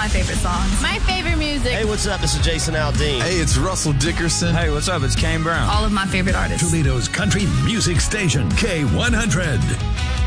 my favorite songs. My favorite music. Hey, what's up? This is Jason Aldean. Hey, it's Russell Dickerson. Hey, what's up? It's Kane Brown. All of my favorite artists. Toledo's country music station, K100.